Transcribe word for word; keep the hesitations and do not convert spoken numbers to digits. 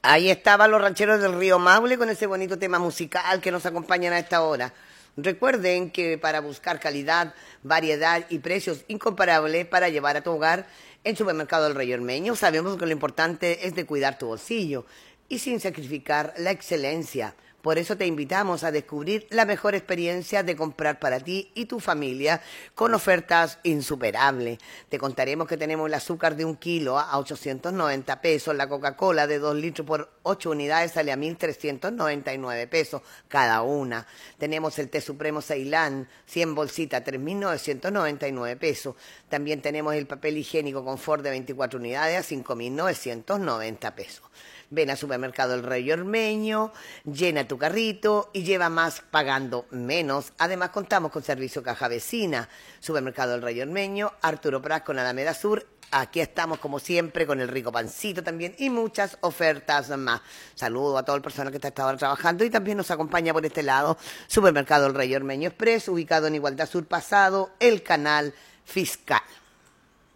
Ahí estaban los rancheros del Río Maule con ese bonito tema musical que nos acompañan a esta hora. Recuerden que para buscar calidad, variedad y precios incomparables para llevar a tu hogar en Supermercado El Rey Ormeño, sabemos que lo importante es de cuidar tu bolsillo y sin sacrificar la excelencia. Por eso te invitamos a descubrir la mejor experiencia de comprar para ti y tu familia con ofertas insuperables. Te contaremos que tenemos el azúcar de un kilo a ochocientos noventa pesos, la Coca-Cola de dos litros por ocho unidades sale a mil trescientos noventa y nueve pesos cada una. Tenemos el té supremo Ceilán, cien bolsitas, tres mil novecientos noventa y nueve pesos. También tenemos el papel higiénico Confort de veinticuatro unidades a cinco mil novecientos noventa pesos. Ven a Supermercado El Rey Ormeño, llena tu carrito y lleva más pagando menos. Además contamos con servicio caja vecina. Supermercado El Rey Ormeño, Arturo Prat con Alameda Sur. Aquí estamos como siempre con el rico pancito también y muchas ofertas más. Saludo a toda la persona que está hasta ahora trabajando y también nos acompaña por este lado Supermercado El Rey Ormeño Express, ubicado en Igualdad Sur Pasado, el Canal Fiscal.